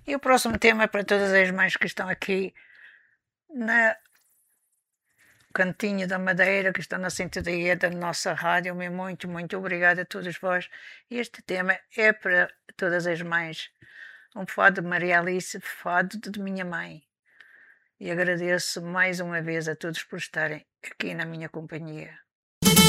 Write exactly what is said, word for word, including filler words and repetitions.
E o próximo tema é para todas as mães que estão aqui na Cantinho da Madeira, que estão na sintonia da nossa rádio. Meu muito, muito obrigada a todos vós. Este tema é para todas as mães. Um fado de Maria Alice, fado de minha mãe. E agradeço mais uma vez a todos por estarem aqui na minha companhia.